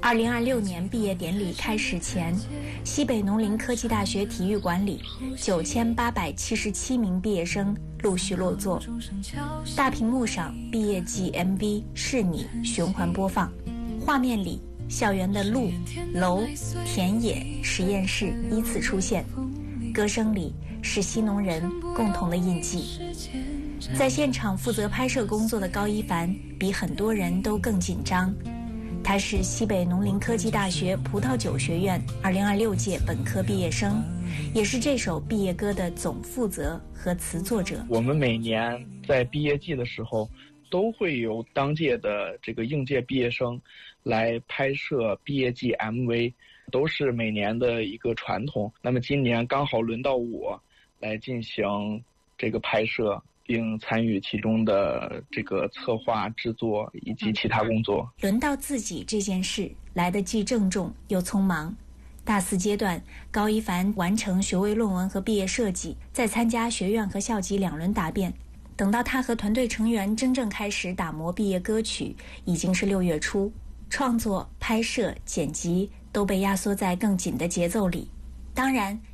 2026年毕业典礼开始前，西北农林科技大学体育馆里9877名毕业生陆续落座。大屏幕上，毕业季 MV 是你循环播放，画面里校园的路、楼、田野、实验室依次出现，歌声里是西农人共同的印记。在现场负责拍摄工作的高一凡比很多人都更紧张。他是西北农林科技大学葡萄酒学院2026届本科毕业生，也是这首毕业歌的总负责和词作者。 我们每年在毕业季的时候，都会由当届的这个应届毕业生来拍摄毕业季 MV， 都是每年的一个传统。那么今年刚好轮到我来进行这个拍摄，并参与其中的这个策划、制作以及其他工作。 轮到自己这件事来得既郑重又匆忙。大四阶段，高一凡完成学位论文和毕业设计，再参加学院和校级2轮答辩。等到他和团队成员真正开始打磨毕业歌曲，已经是6月初。创作、拍摄、剪辑都被压缩在更紧的节奏里。当然，